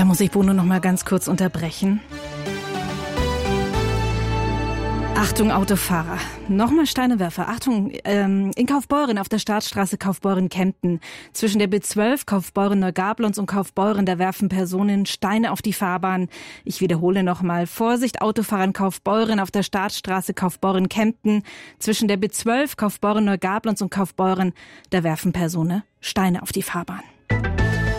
muss ich Bruno noch mal ganz kurz unterbrechen. Achtung, Autofahrer. Nochmal Steinewerfer. Achtung, in Kaufbeuren auf der Staatsstraße Kaufbeuren-Kempten. Zwischen der B12 Kaufbeuren-Neugablonz und Kaufbeuren, da werfen Personen Steine auf die Fahrbahn. Ich wiederhole nochmal. Vorsicht, Autofahrer in Kaufbeuren auf der Staatsstraße Kaufbeuren-Kempten. Zwischen der B12 Kaufbeuren-Neugablonz und Kaufbeuren, da werfen Personen Steine auf die Fahrbahn.